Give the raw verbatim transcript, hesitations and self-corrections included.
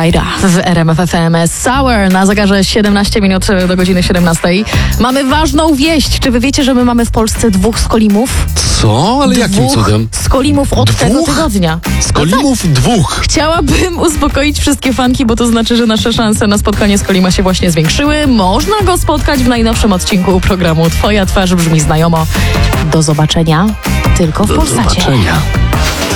Frajda w R M F F M. Sour na zegarze siedemnaście minut do godziny siedemnastej. Mamy ważną wieść. Czy wy wiecie, że my mamy w Polsce dwóch skolimów? Co? Ale jakim dwóch cudem? skolimów od Dwóch? tego tygodnia. Skolimów dwóch. Chciałabym uspokoić wszystkie fanki, bo to znaczy, że nasze szanse na spotkanie z Kolima się właśnie zwiększyły. Można go spotkać w najnowszym odcinku programu Twoja twarz brzmi znajomo. Do zobaczenia tylko w Do Polsacie. zobaczenia.